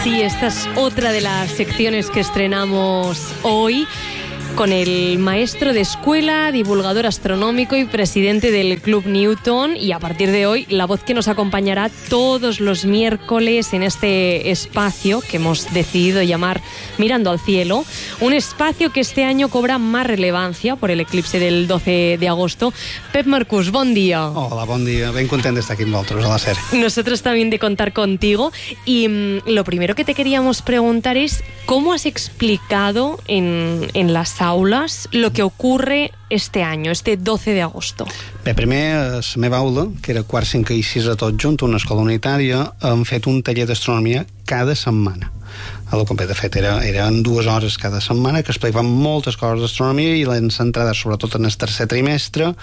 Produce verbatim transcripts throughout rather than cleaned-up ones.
Sí, esta es otra de las secciones que estrenamos hoy con el maestro de escuela, divulgador astronómico y presidente del Club Newton, y a partir de hoy la voz que nos acompañará todos los miércoles en este espacio que hemos decidido llamar Mirando al Cielo, un espacio que este año cobra más relevancia por el eclipse del doce de agosto. Pep Marcús, bon dia. Hola, bon dia. Ben content d'estar aquí amb vosaltres a la SER. Nosotros también de contar contigo. Y mmm, lo primero que te queríamos preguntar es ¿cómo has explicado en, en las aulas lo que ocurre este año, este doce de agosto? Bé, primer, a la meva aula, que era quart, cinquè i sis a tot junt, una escola unitària, hem fet un taller d'astronomia cada setmana. El que, de fet, era, eren dues hores cada setmana que explicaven moltes coses d'astronomia i l'hem centrada, sobretot en el tercer trimestre,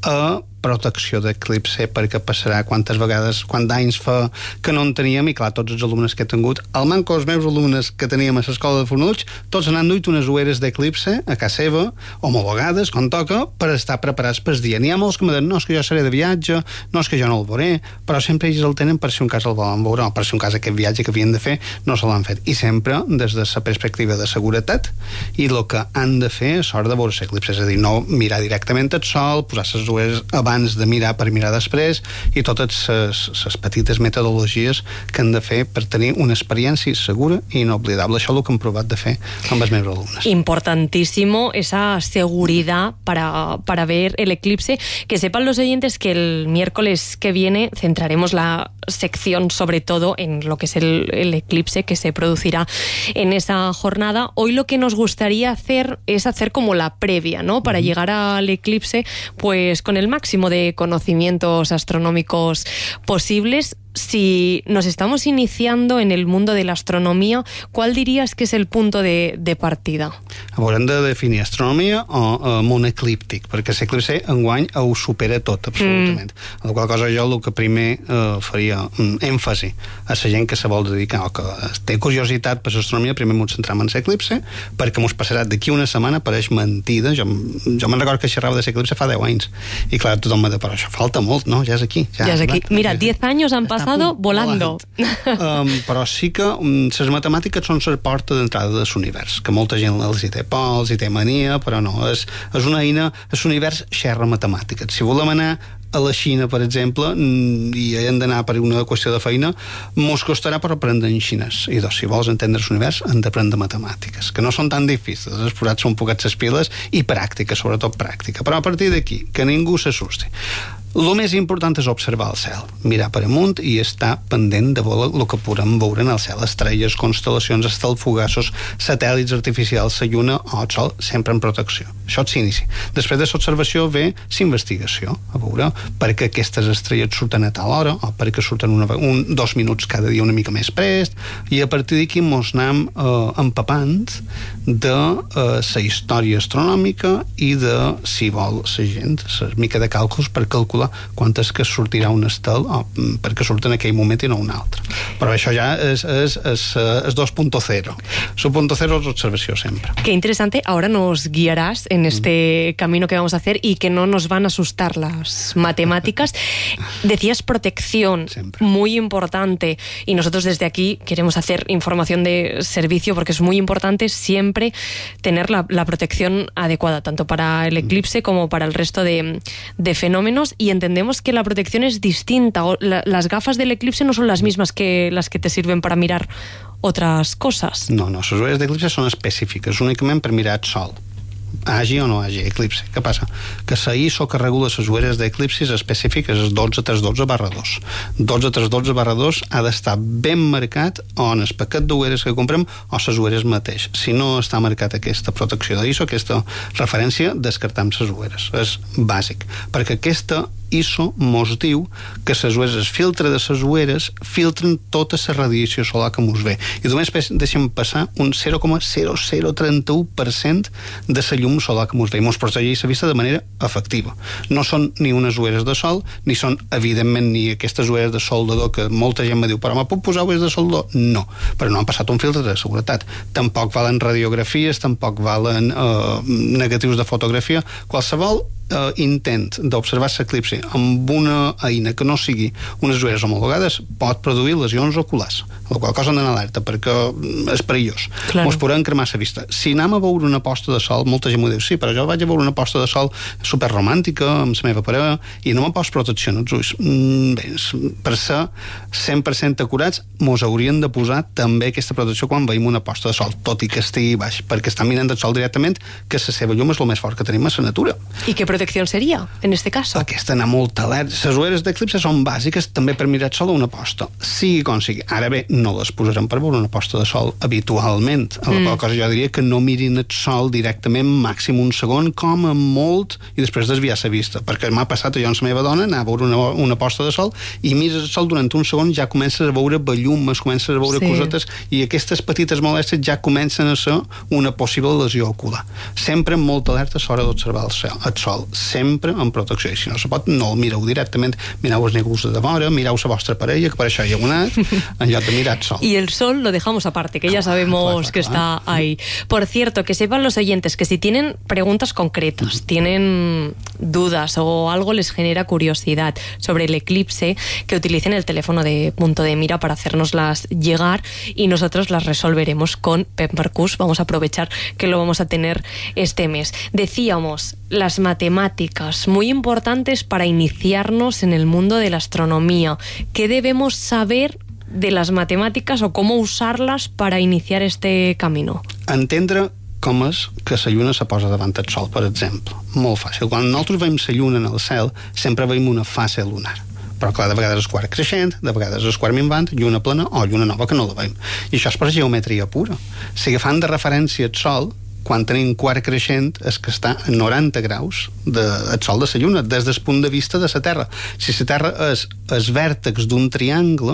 a protecció d'eclipse, perquè passarà quantes vegades, quant d'anys fa que no en teníem, i clar, tots els alumnes que he tingut, al manco els meus alumnes que teníem a l'escola de Fornalutx, tots han duit unes ulleres d'eclipse a casa seva, homologades, com toca, per estar preparats pel dia. N'hi ha molts que me diuen, no, és que jo seré de viatge, no, és que jo no el veuré, però sempre ells el tenen per si un cas el volen veure, o per si un cas aquest viatge que havien de fer no se l'han fet. I sempre des de la perspectiva de seguretat, i el que han de fer és l'hora de veure l'eclipse, és a dir, no mirar directament el sol, posar les ulleres abans de mirar per mirar després, i totes les petites metodologies que han de fer per tenir una experiència segura i inoblidable. Això és el que hem provat de fer amb els meus alumnes. Importantísimo esa seguridad para, para ver el eclipse. Que sepan los oyentes que el miércoles que viene centraremos la sección sobre todo en lo que es el, el eclipse que se producirá en esa jornada. Hoy lo que nos gustaría hacer es hacer como la previa, ¿no? Para mm. llegar al eclipse pues con el máximo de conocimientos astronómicos posibles. Si nos estamos iniciando en el mundo de la astronomía, ¿cuál dirías que es el punto de, de partida? Haurem de definir astronomia o uh, món eclíptic, perquè l'eclipse enguany ho supera tot, absolutament. Mm. La qual cosa jo el que primer uh, faria um, èmfasi a la gent que se vol dedicar o que té curiositat per l'astronomia, primer m'ho centram en l'eclipse, perquè m'ho passarà d'aquí una setmana, pareix mentida. Jo, jo me'n recordo que xerrava de l'eclipse fa deu anys, i clar, tothom m'ha dit, però això falta molt, no? Ja és aquí. Ja, ja és aquí. Mira, diez años han passat volando. um, però sí que um, les matemàtiques són la porta d'entrada de l'univers, que molta gent els hi té por, els hi té mania, però no, és, és una eina, l'univers xerra matemàtiques. Si volem anar a la Xina, per exemple, i hem d'anar per una qüestió de feina, mos costarà per aprendre en xinès. I doncs, si vols entendre l'univers, hem d'aprendre matemàtiques, que no són tan difícils, els posats són poquets les piles, i pràctica, sobretot pràctica. Però a partir d'aquí, que ningú s'assusti. El més important és observar el cel, mirar per amunt i estar pendent de veure el que podem veure en el cel, estrelles, constel·lacions, estels fugaços, satèl·lits artificials, la lluna o el sol, sempre en protecció. Això és l'inici. Després de l'observació ve l'investigació, a veure per què aquestes estrelles surten a tal hora, o per què surten una, un, dos minuts cada dia una mica més prest, i a partir d'aquí mos anem eh, empapant de eh, la història astronòmica i de, si vol la gent, la mica de càlculs per calcular quantes que sortirà un estel o perquè surt en aquell moment i no un altre. Però això ja és, és, és, és dos punto cero. Su punto cero es observació sempre. Qué interesante. Ahora nos guiarás en este mm. camino que vamos a hacer y que no nos van a asustar las matemáticas. Decías protección, siempre. Muy importante. Y nosotros desde aquí queremos hacer información de servicio porque es muy importante siempre tener la, la protección adecuada, tanto para el eclipse mm. como para el resto de, de fenómenos. Y entendemos que la protección es distinta. La, las gafas del eclipse no son las mismas que las que te sirven para mirar otras cosas. No, no, les ulleres d'eclipse són específiques, únicament per mirar el sol. Hagi o no hagi eclipse. Què passa? Que la I S O que regula les ulleres d'eclipsis específiques és dotze tres dotze barra dos. dotze tres dotze barra dos ha d'estar ben marcat on el paquet d'ulleres que comprem o les ulleres mateix. Si no està marcat aquesta protecció de I S O, aquesta referència, descartem les ulleres. És bàsic. Perquè aquesta I S O mos diu que les ulleres, el filtre de les ulleres filtren tota la radiació solar que mos ve. I només deixem passar un zero coma zero zero trenta u per cent de la llum solar que mos ve i mos protegeix la vista de manera efectiva. No són ni unes ulleres de sol, ni són, evidentment, ni aquestes ulleres de soldador que molta gent me diu, però me puc posar ulleres de soldador? No, però no han passat un filtre de seguretat. Tampoc valen radiografies, tampoc valen eh, negatius de fotografia. Qualsevol eh, intent d'observar l'eclipsi amb una eina que no sigui unes ulleres homologades pot produir lesions oculars, la qual cosa han d'anar alerta perquè és perillós. Claro. Mos podran cremar la vista. Si anem a veure una posta de sol, molta gent m'ho diu, sí, però jo vaig a veure una posta de sol superromàntica amb la meva parella i no me poso protecció en els ulls. Mm, bé, per ser cent per cent acurats, mos haurien de posar també aquesta protecció quan veiem una posta de sol, tot i que estigui baix, perquè estan mirant el sol directament, que la seva llum és el més fort que tenim a la natura. ¿Y qué protección sería, en este caso? Aquesta anar molt alerta. Les ulleres d'eclipse són bàsiques també per mirar el sol a una posta. Sigui com sigui. Ara bé, no les posarem per veure una posta de sol habitualment. A la mm. qual cosa jo diria que no mirin el sol directament, màxim un segon, com a molt, i després desviar la vista. Perquè m'ha passat jo amb la meva dona, anar a veure una, una posta de sol, i mires el sol durant un segon, ja comences a veure bellumes, comences a veure sí. cosetes, i aquestes petites molèsties ja comencen a ser una possible lesió ocular. Sempre amb molta alerta a l'hora d'observar el, cel, el sol. Sempre amb protecció. I si no se pot, no el mireu directament. Mireu els núvols de vora, mireu la vostra parella, que per això hi ha anat, en lloc de mirar el sol. Y el sol lo dejamos aparte, que ya sabemos claro, claro, que claro. está ahí. Por cierto, que sepan los oyentes que si tienen preguntas concretas, tienen dudas o algo les genera curiosidad sobre el eclipse, que utilicen el teléfono de Punto de Mira para hacernoslas llegar y nosotros las resolveremos con Pep Marcús. Vamos a aprovechar que lo vamos a tener este mes. Decíamos, las matemáticas, muy importantes para iniciarnos en el mundo de la astronomía. ¿Qué debemos saber de las matemáticas o cómo usarlas para iniciar este camino? Entendre com és que la lluna se posa davant del sol, per exemple. Molt fàcil. Quan nosaltres veiem la lluna en el cel, sempre veiem una fase lunar. Però, clar, de vegades és quart creixent, de vegades és quart minvant, lluna plena o lluna nova que no la veiem. I això és per geometria pura. Si agafant de referència el sol, quan tenim quart creixent és que està a noranta graus del sol de la lluna, des del punt de vista de la Terra. Si la Terra és el vèrtex d'un triangle,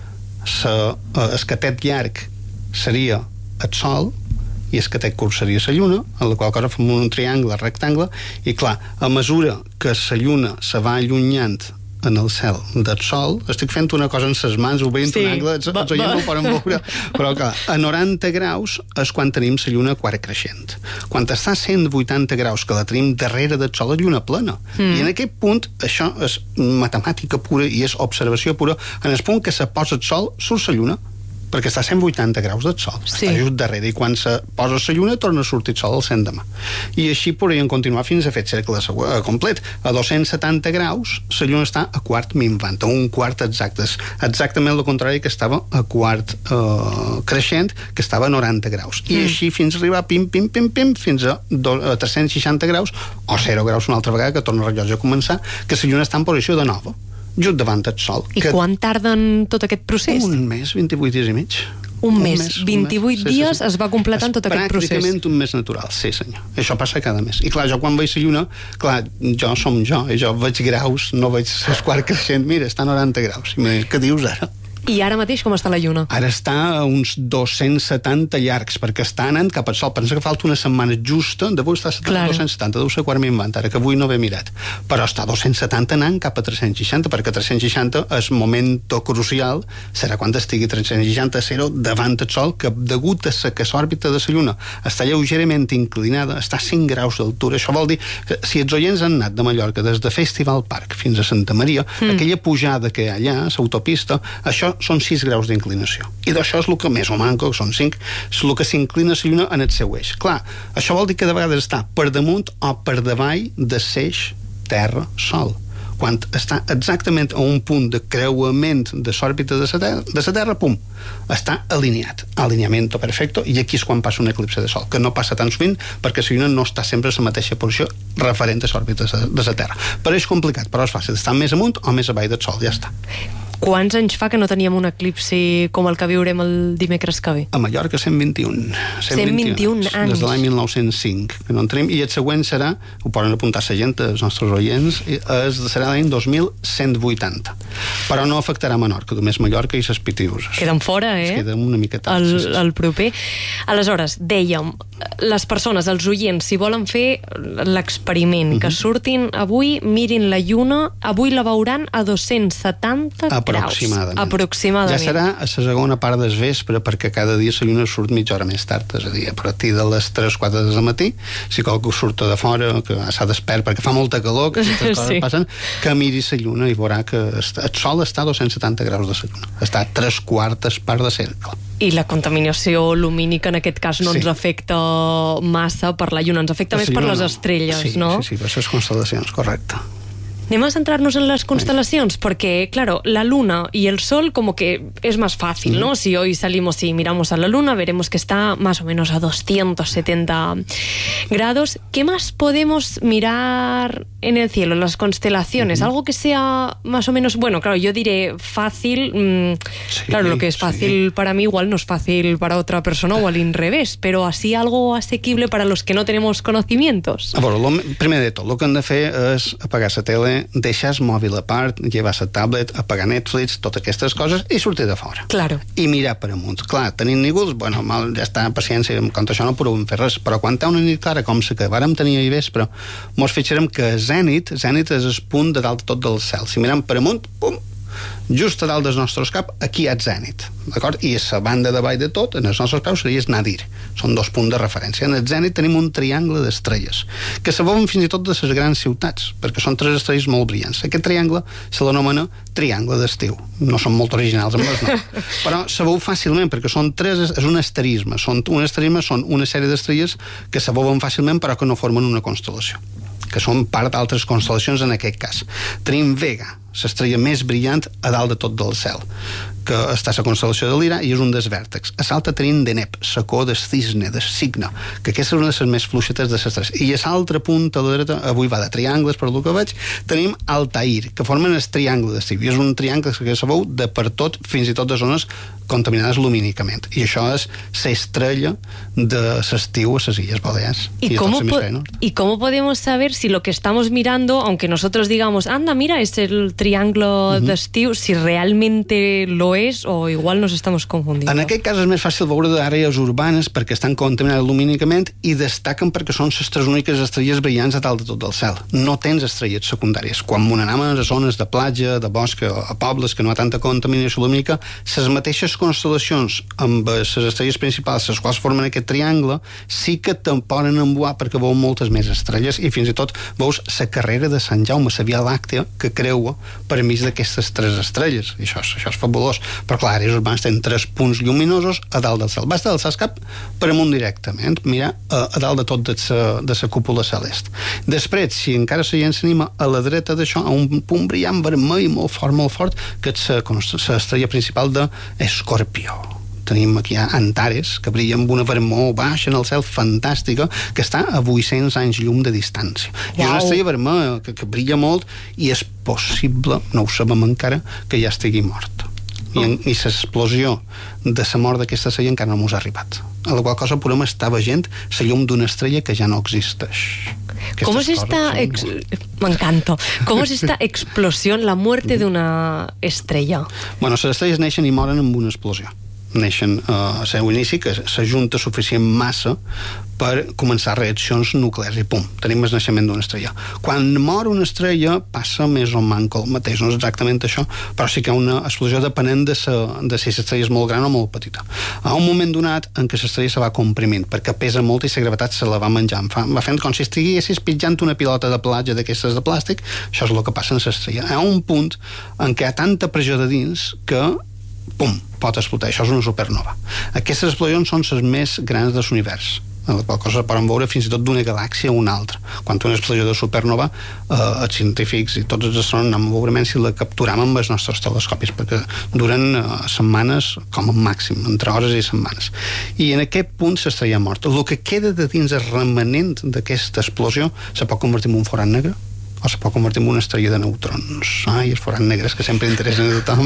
sa, el catet llarg seria el sol i el catet curt seria la lluna, en la qual cosa fem un triangle rectangle, i clar, a mesura que la lluna se va allunyant en el cel del sol, estic fent una cosa amb les mans, obrint sí. un angle, els, els oients no ho poden veure, però clar, a noranta graus és quan tenim la lluna quart creixent. Quan està a cent vuitanta graus, que la tenim darrere del sol, és lluna plena. Mm. I en aquest punt, això és matemàtica pura i és observació pura, en el punt que se posa el sol, surt la lluna, perquè està a cent vuitanta graus del sol, sí. està just darrere, i quan se posa la lluna torna a sortir el sol al cent demà. I així podríem continuar fins a fer cercle complet. A dos-cents setanta graus la lluna està a quart minvant, a un quart exacte, exactament el contrari que estava a quart eh, creixent, que estava a noranta graus. I mm. així fins a arribar pim, pim, pim, pim, fins a, do, a tres-cents seixanta graus o zero graus una altra vegada, que torna el rellotge a començar, que la lluna està en posició de nova, just davant del sol. I que quan tarden tot aquest procés? Un mes, vint-i-vuit dies i mig. Un, un mes, mes vint-i-vuit un mes. dies sí, sí, sí. es va completant tot aquest procés. Pràcticament un mes natural, sí senyor. Això passa cada mes. I clar, jo quan veig la lluna, clar, jo som jo, i jo veig graus, no veig les quart creixent, mira, està a noranta graus. I què dius ara? I ara mateix com està la lluna? Ara està a uns dos-cents setanta llargs, perquè està anant cap al sol. Pensa que falta una setmana justa, d'avui està a claro. dos-cents setanta, deu ser quart minvant, ara que avui no he mirat. Però està a dos-cents setanta anant cap a tres-cents seixanta, perquè tres-cents seixanta és moment crucial, serà quan estigui tres-cents seixanta a zero davant del sol, que degut a la que l'òrbita de la lluna està lleugerament inclinada, està a cinc graus d'altura. Això vol dir que si els oients han anat de Mallorca des de Festival Park fins a Santa Maria, mm. aquella pujada que hi ha allà, l'autopista, això són sis graus d'inclinació. I d'això és el que més o manco, que són cinc, és el que s'inclina la lluna en el seu eix. Clar, això vol dir que de vegades està per damunt o per davall de l'eix Terra-Sol. Quan està exactament a un punt de creuament de l'òrbita de la Terra, de la Terra, pum, està alineat. Alineamiento perfecto, i aquí és quan passa un eclipse de sol, que no passa tan sovint perquè la lluna no està sempre a la mateixa posició referent a l'òrbita de la Terra. Però és complicat, però és fàcil. Està més amunt o més avall del sol, ja està. Quants anys fa que no teníem un eclipsi com el que viurem el dimecres que ve? A Mallorca cent vint-i-un. cent vint-i-un anys. Des de l'any mil nou-cents cinc, que no en tenim. I el següent serà, ho poden apuntar la gent, els nostres oients, és, serà l'any dos mil cent vuitanta. Però no afectarà Menorca, només Mallorca i les Pitiüses. Queden fora, eh? Es queden una mica tard. El, el proper. Aleshores, dèiem, les persones, els oients, si volen fer l'experiment, uh-huh. que surtin avui, mirin la lluna, avui la veuran a dos-cents setanta, a Aproximadament. graus. Aproximadament. Ja serà a la segona part del vespre, perquè cada dia la lluna surt mitja hora més tard, és a dir, a partir de les tres o quatre del matí, si qualcú surt de fora, que s'ha despert perquè fa molta calor, que aquestes coses sí. passen, que miri la lluna i veurà que el sol està a dos-cents setanta graus de la lluna. Està a tres quartes part de cercle. I la contaminació lumínica en aquest cas no sí. ens afecta massa per la lluna, ens afecta la més per les no. estrelles, sí, no? Sí, sí, per les constel·lacions, correcte. Anem a centrarnos en las constelaciones, porque, claro, la luna y el sol como que es más fácil, ¿no? Si hoy salimos y miramos a la luna, veremos que está más o menos a doscientos setenta grados. ¿Qué más podemos mirar en el cielo, en las constelaciones? Uh-huh. Algo que sea más o menos, bueno, claro, yo diré fácil, mmm, sí, claro, lo que es fácil sí. para mí igual no es fácil para otra persona o al revés, pero así algo asequible para los que no tenemos conocimientos. A veure, lo, primer de tot, el que hem de fer és apagar la tele, deixar el mòbil a part, llevar la tablet, apagar Netflix, totes aquestes coses, i sortir de fora. Claro. I mirar per amunt. Clar, tenint nígols, bueno, mal, ja està, paciència, contra això no podem fer res, però quan hi ha una nit clara, com la que vàrem tenir ahir vespre, mos fixarem que Zènit, Zènit és el punt de dalt tot del cel. Si mirem per amunt, pum, just a dalt del nostre cap, aquí hi ha Zènit, d'acord? I a la banda de baix de tot, en els nostres peus, seria el Nadir. Són dos punts de referència. En el Zènit tenim un triangle d'estrelles, que se veuen fins i tot de les grans ciutats, perquè són tres estrelles molt brillants. Aquest triangle se l'anomena triangle d'estiu. No són molt originals amb les noms, però se veu fàcilment, perquè són tres, és un asterisme. Són, un asterisme són una sèrie d'estrelles que se veuen fàcilment, però que no formen una constel·lació, que són part d'altres constel·lacions en aquest cas. Tenim Vega, l'estrella més brillant a dalt de tot del cel, que està a la constel·lació de Lira i és un dels vèrtexs. A l'altre tenim Deneb, sacó del cisne, del cigne, que aquesta és una de les més fluixetes de les tres. I a l'altre punt a la dreta, avui va de triangles, per el que veig, tenim Altair, que formen el triangle d'estiu. I és un triangle que se veu de per tot, fins i tot de zones contaminades lumínicament. I això és l'estrella de l'estiu a les Illes Balears. ¿Y, y, cómo ¿Y cómo podemos saber si lo que estamos mirando, aunque nosotros digamos, anda, mira, es el triángulo uh-huh. d'estiu, si realmente lo és o igual nos estamos confundiendo? En aquest cas és més fàcil veure d'àrees urbanes perquè estan contaminades lumínicament i destaquen perquè són les tres úniques estrelles brillants a dalt de tot del cel. No tens estrelles secundàries. Quan anem a zones de platja, de bosc, a pobles que no hi ha tanta contaminació lumínica, les mateixes constel·lacions amb les estrelles principals, les quals formen aquest triangle, sí que te'n poden embuar perquè veus moltes més estrelles i fins i tot veus la carrera de Sant Jaume, la Via Làctea, que creua per mig d'aquestes tres estrelles. I això, això és fabulós. Però clar, àrees urbanes tenen tres punts lluminosos a dalt del cel. Basta alçar el cap per amunt directament, mira, a, a dalt de tot de sa, de sa cúpula celest. Després, si encara la gent s'anima a la dreta d'això, a un punt brillant vermell molt fort, molt fort, que és l'estrella principal d'Escorpió. Tenim aquí Antares, que brilla amb una vermó baixa en el cel fantàstica, que està a vuit-cents anys llum de distància. Wow. I és una estrella vermella que, que brilla molt i és possible, no ho sabem encara, que ja estigui morta. I, oh. i l'explosió de la mort d'aquesta estrella encara no mos ha arribat. A la qual cosa podem estar veient la llum d'una estrella que ja no existeix. ¿Cómo es esta ex... me encanta. ¿Cómo es esta explosión, la muerte de una estrella? Bueno, les estrelles neixen i moren amb una explosió. Neixen uh, a seu inici, que s'ajunta suficient massa per començar reaccions nuclears i pum, tenim el naixement d'una estrella. Quan mor una estrella passa més o manco el mateix, no és exactament això, però sí que hi ha una explosió depenent de, sa, de si l'estrella és molt gran o molt petita. A un moment donat en què l'estrella se va comprimint perquè pesa molt i la gravetat se la va menjant, fa, va fent com si estiguessis pitjant una pilota de platja d'aquestes de plàstic. Això és el que passa en l'estrella. Hi ha un punt en què hi ha tanta pressió de dins que pum, pot explotar. Això és una supernova. Aquestes explosions són les més grans de l'univers, a la qual cosa poden veure fins i tot d'una galàxia a una altra. Quan una explosió de supernova, eh, els científics i tots els astronoms anem a veure si la capturam amb els nostres telescopis, perquè duren eh, setmanes com a màxim, entre hores i setmanes. I en aquest punt s'estrella morta. El que queda de dins el remanent d'aquesta explosió se pot convertir en un forat negre o se pot convertir en una estrella de neutrons. Ai, els forats negres que sempre interessen a tothom.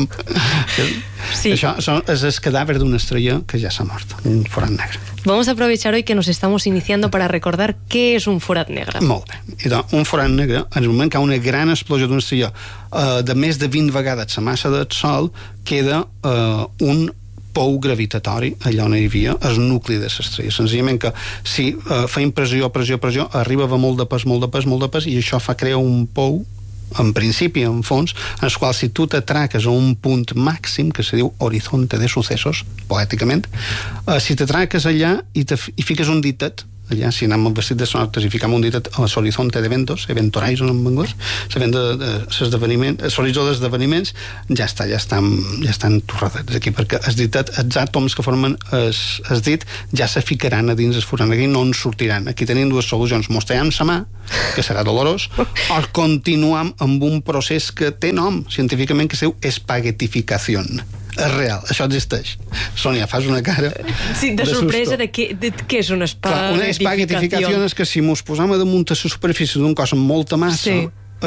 Sí. Això és el cadàver d'una estrella que ja s'ha mort, un forat negre. Vamos a aprovechar hoy que nos estamos iniciando para recordar qué es un forat negre. Molt bé. I doncs, un forat negre, en el moment que hi ha una gran explosió d'una estrella eh, de més de vint vegades la massa del Sol, queda eh, un pou gravitatori allà on hi havia el nucli de l'estrella. Senzillament que si eh, feim pressió, pressió, pressió, arriba a molt de pes, molt de pes, molt de pes, i això fa crear un pou en principi, en fons, en els quals si tu t'atraques a un punt màxim, que se diu horizonte de sucesos, poèticament, eh, si t'atraques allà i, te, i fiques un ditet, allà, si anem vestit de sonates i ficam un ditet a l'horizonte d'eventos, event horizon en anglès, l'horitzó d'esdeveniments, ja està, ja estan, ja estan torradets aquí, perquè el ditet, els àtoms que formen es, es dit, ja se ficaran a dins el forat, aquí no en sortiran. Aquí tenim dues solucions, mostrem sa mà, que serà dolorós, o continuam amb un procés que té nom científicament que es diu espaguetificació. És real, això existeix. Sònia, fas una cara sí, de, de sorpresa susto. de què, de què és una espaguetificació. Clar, una espaguetificació és que si mos posam a damunt a la superfície d'un cos amb molta massa, sí.